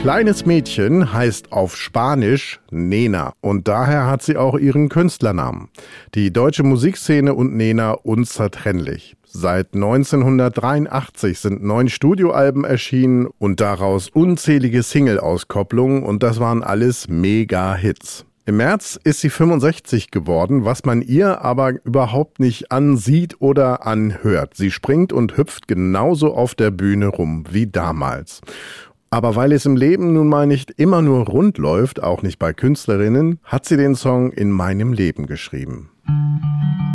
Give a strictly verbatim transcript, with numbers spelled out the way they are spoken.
Kleines Mädchen heißt auf Spanisch Nena und daher hat sie auch ihren Künstlernamen. Die deutsche Musikszene und Nena unzertrennlich. Seit neunzehnhundertdreiundachtzig sind neun Studioalben erschienen und daraus unzählige Single-Auskopplungen und das waren alles Mega-Hits. Im März ist sie fünfundsechzig geworden, was man ihr aber überhaupt nicht ansieht oder anhört. Sie springt und hüpft genauso auf der Bühne rum wie damals. Aber weil es im Leben nun mal nicht immer nur rund läuft, auch nicht bei Künstlerinnen, hat sie den Song In meinem Leben geschrieben.